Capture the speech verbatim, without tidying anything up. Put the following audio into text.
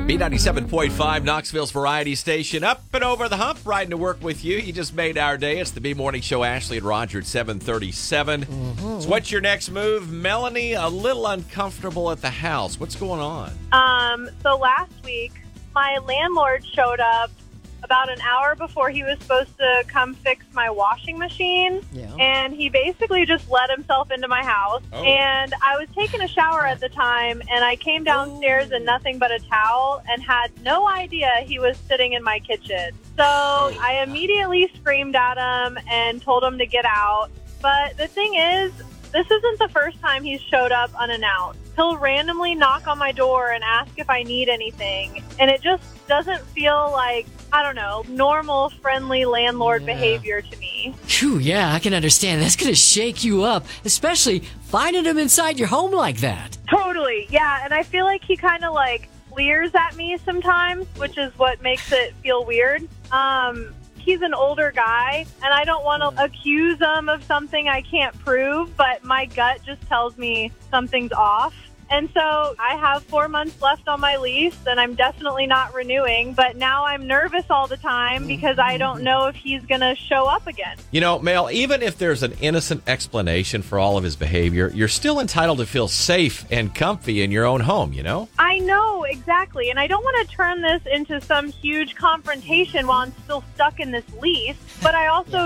B ninety-seven point five, Knoxville's variety station. Up and over the hump, riding to work with you. You just made our day. It's the B Morning Show. Ashley and Roger at seven thirty-seven. Mm-hmm. So what's your next move? Melanie, a little uncomfortable at the house. What's going on? Um, so last week, my landlord showed up about an hour before he was supposed to come fix my washing machine. Yeah. And he basically just let himself into my house. Oh. And I was taking a shower at the time, and I came downstairs Oh. in nothing but a towel and had no idea he was sitting in my kitchen. So I immediately screamed at him and told him to get out. But the thing is, this isn't the first time he's showed up unannounced. He'll randomly knock on my door and ask if I need anything. And it just doesn't feel like, I don't know, normal, friendly landlord Yeah. behavior to me. Phew, yeah, I can understand. That's going to shake you up, especially finding him inside your home like that. Totally, yeah. And I feel like he kind of like leers at me sometimes, which is what makes it feel weird. Um... He's an older guy, and I don't want to accuse him of something I can't prove, but my gut just tells me something's off. And so I have four months left on my lease, and I'm definitely not renewing, but now I'm nervous all the time because I don't know if he's going to show up again. You know, Mel, even if there's an innocent explanation for all of his behavior, you're still entitled to feel safe and comfy in your own home, you know? I know, exactly, and I don't want to turn this into some huge confrontation while I'm still stuck in this lease, but I also